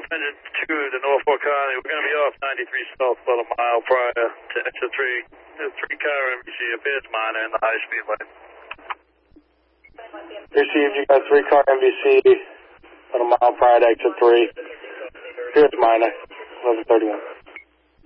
engine 2 to Norfolk County. We're going to be off 93 south about a mile prior to exit 3. There's 3-car NBC appears minor in the high speed lane. Received, you got 3-car NBC about a mile prior to exit 3. Appears minor, 1131.